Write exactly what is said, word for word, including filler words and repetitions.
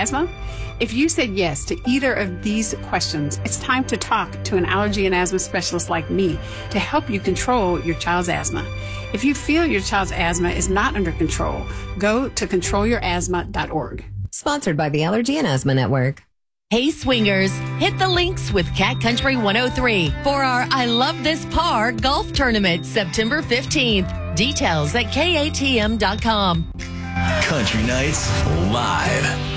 asthma? If you said yes to either of these questions, it's time to talk to an allergy and asthma specialist like me to help you control your child's asthma. If you feel your child's asthma is not under control, go to control your asthma dot org. Sponsored by the Allergy and Asthma Network. Hey swingers, hit the links with Cat Country one oh three for our I Love This Par golf tournament September fifteenth. Details at K A T M dot com. Country Nights Live.